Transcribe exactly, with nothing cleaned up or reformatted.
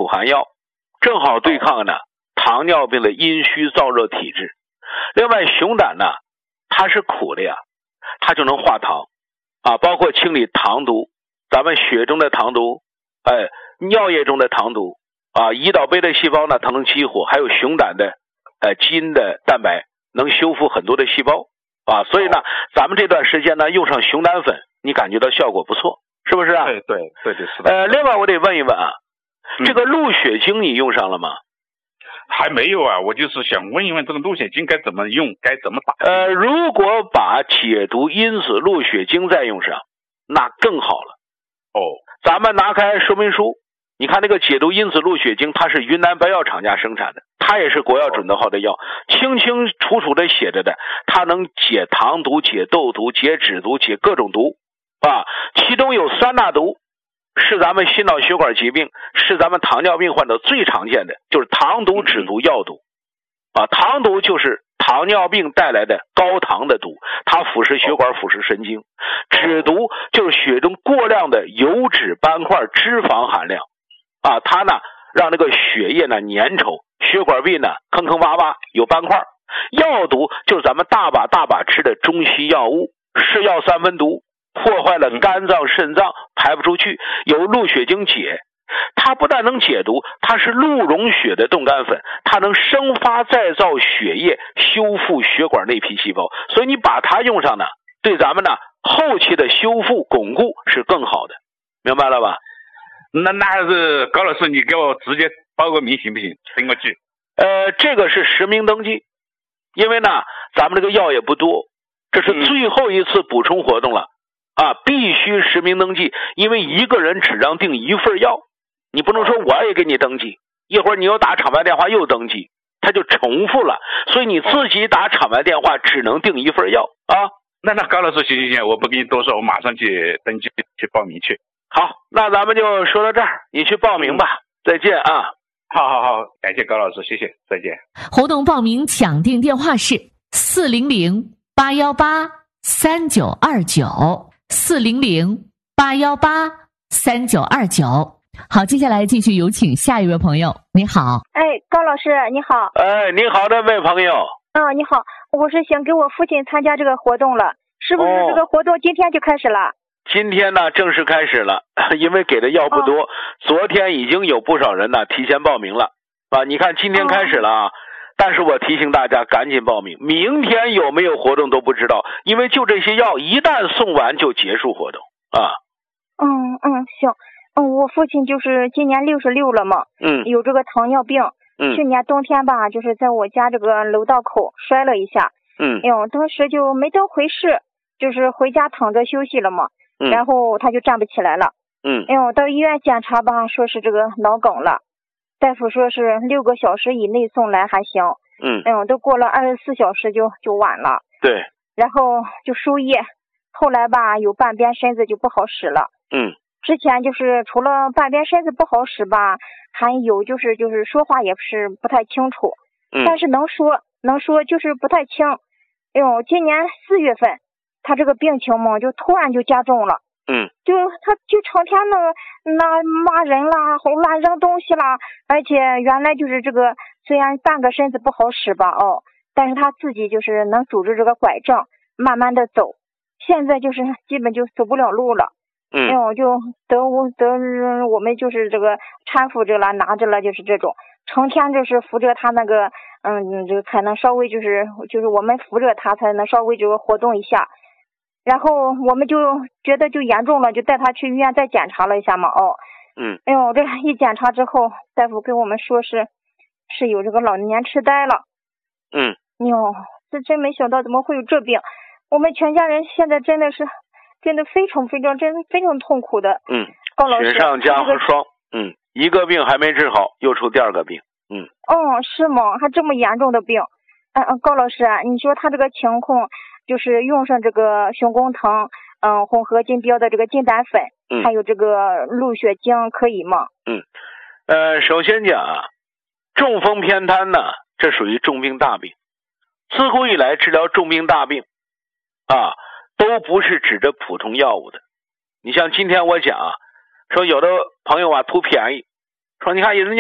含药，正好对抗呢糖尿病的阴虚燥热体质。另外熊胆呢，它是苦的呀，它就能化糖啊，包括清理糖毒，咱们血中的糖毒，哎，尿液中的糖毒啊，胰岛贝的细胞呢，它能激活，还有熊胆的呃基因的蛋白能修复很多的细胞啊，所以呢，咱们这段时间呢用上熊胆粉，你感觉到效果不错，是不是啊？ 对对对对，是的。 呃，另外我得问一问啊，嗯、这个鹿血精你用上了吗？ 还没有啊，我就是想问一问这个鹿血精该怎么用，该怎么打？ 呃，如果把解毒因子鹿血精再用上，那更好了。 哦， 咱们拿开说明书，你看那个解毒因子鹿血精，它是云南白药厂家生产的，它也是国药准字号的药，清清楚楚的写着的，它能解糖毒、解痘毒、解脂毒、解各种毒啊，其中有三大毒。是咱们心脑血管疾病，是咱们糖尿病患者最常见的，就是糖毒、脂毒、药毒啊。糖毒就是糖尿病带来的高糖的毒，它腐蚀血管、腐蚀神经。脂毒就是血中过量的油脂斑块、脂肪含量啊，它呢让那个血液呢粘稠，血管壁呢坑坑洼洼有斑块。药毒就是咱们大把大把吃的中西药物，是药三分毒，破坏了肝脏肾脏，排不出去，由鹿血精解。它不但能解毒，它是鹿茸血的冻干粉，它能生发再造血液，修复血管内皮细胞，所以你把它用上呢，对咱们呢后期的修复巩固是更好的，明白了吧？ 那那还是高老师，你给我直接报个名行不行？登个记。 呃，这个是实名登记，因为呢咱们这个药也不多，这是最后一次补充活动了。嗯啊，必须实名登记，因为一个人只让订一份药，你不能说我也给你登记，一会儿你又打厂牌电话又登记，它就重复了，所以你自己打厂牌电话只能订一份药啊。 那那高老师，行行行，我不跟你多说，我马上去登记去报名去。 好，那咱们就说到这儿，你去报名吧，嗯、再见啊。 好好好，感谢高老师，谢谢，再见。 活动报名抢订电话是四零零八幺八三九二九。四零零八幺八三九二九。好，接下来继续有请下一位朋友。你好。 哎，高老师你好。 哎，你好，这位朋友。 嗯，你好，我是想给我父亲参加这个活动了，是不是这个活动今天就开始了？ 哦、今天呢正式开始了，因为给的药不多、哦、昨天已经有不少人呢提前报名了啊。你看今天开始了啊。哦，但是我提醒大家赶紧报名，明天有没有活动都不知道，因为就这些药一旦送完就结束活动啊。 嗯嗯，行，嗯，我父亲就是今年六十六了嘛， 嗯， 有这个糖尿病， 嗯， 去年冬天吧，就是在我家这个楼道口摔了一下， 嗯， 哎呦，当时就没当回事，就是回家躺着休息了嘛， 嗯， 然后他就站不起来了， 嗯， 哎呦，到医院检查吧，说是这个脑梗了。大夫说是六个小时以内送来还行， 嗯， 嗯，都过了二十四小时就就晚了， 对， 然后就输液，后来吧有半边身子就不好使了， 嗯， 之前就是除了半边身子不好使吧，还有就是就是说话也是不太清楚， 嗯， 但是能说能说就是不太清，哎呦，今年四月份他这个病情嘛就突然就加重了。 嗯， 就他就成天那那骂人啦，乱扔东西啦，而且原来就是这个虽然半个身子不好使吧哦，但是他自己就是能拄着这个拐杖慢慢的走，现在就是基本就走不了路了。 嗯， 哎呦，就得我得我们就是这个搀扶着了，拿着了，就是这种成天就是扶着他那个嗯，就才能稍微就是就是我们扶着他才能稍微这个活动一下。然后我们就觉得就严重了，就带他去医院再检查了一下嘛，哦， 嗯， 哎呦，这一检查之后，大夫跟我们说是是有这个老年痴呆了， 嗯， 哟，这真没想到怎么会有这病，我们全家人现在真的是真的非常非常真非常痛苦的， 嗯， 高老师， 雪上加霜，嗯，一个病还没治好，又出第二个病，嗯， 哦，是吗？还这么严重的病，嗯、呃、嗯，高老师啊，你说他这个情况。就是用上这个熊公藤，嗯，混合金标的这个金胆粉， 嗯， 还有这个鹿血精，可以吗？ 嗯，呃，首先讲啊，中风偏瘫呢，这属于重病大病。自古以来治疗重病大病，啊，都不是指着普通药物的。你像今天我讲啊，说有的朋友啊图便宜，说你看人家。